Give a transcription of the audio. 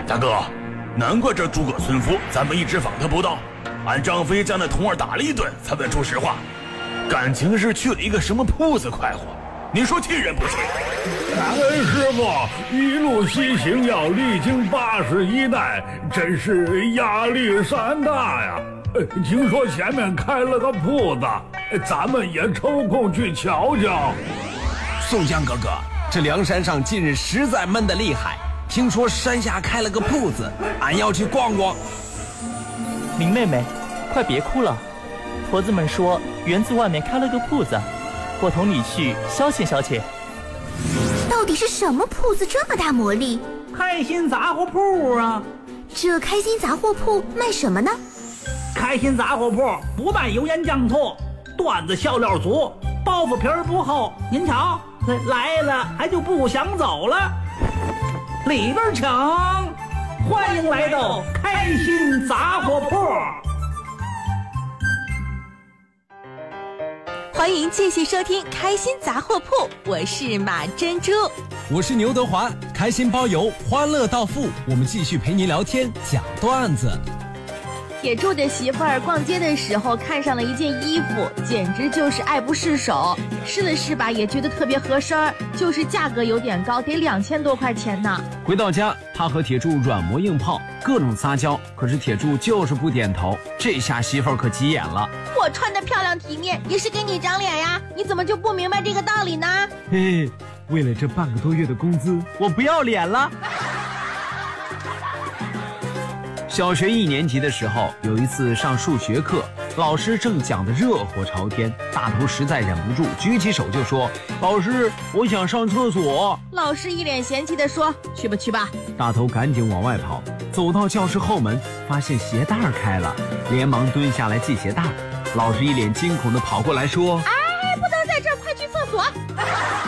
大哥，难怪这诸葛村夫咱们一直访他不到，俺张飞将那童儿打了一顿才问出实话，感情是去了一个什么铺子快活，你说气人不气？ 感恩师傅一路西行要历经81代，真是压力山大呀。听说前面开了个铺子，咱们也抽空去瞧瞧。 宋江哥哥，这梁山上近日实在闷得厉害，听说山下开了个铺子，俺要去逛逛。 林妹妹，快别哭了，婆子们说园子外面开了个铺子，我同你去消遣消遣。 到底是什么铺子这么大魔力？ 开心杂货铺啊！ 这开心杂货铺卖什么呢？ 开心杂货铺不卖油盐酱醋，段子笑料足，包袱皮儿不厚。您瞧，来了还就不想走了。里边请，欢迎来到开心杂货铺。 欢迎继续收听开心杂货铺，我是马珍珠， 我是牛德华，开心包邮，欢乐到付，我们继续陪您聊天讲段子。 铁柱的媳妇儿逛街的时候看上了一件衣服，简直就是爱不释手，试了试吧也觉得特别合身，就是价格有点高，得2000多块钱呢。 回到家，他和铁柱软磨硬泡，各种撒娇，可是铁柱就是不点头，这下媳妇儿可急眼了。 我穿得漂亮体面也是给你长脸呀，你怎么就不明白这个道理呢？ 嘿嘿，为了这半个多月的工资，我不要脸了。小学1年级的时候，有一次上数学课，老师正讲得热火朝天，大头实在忍不住举起手就说：“老师，我想上厕所。” 老师一脸嫌弃地说：“去吧去吧。” 大头赶紧往外跑，走到教室后门，发现鞋带开了，连忙蹲下来系鞋带。老师一脸惊恐地跑过来说：“ 哎，不能在这儿，快去厕所！”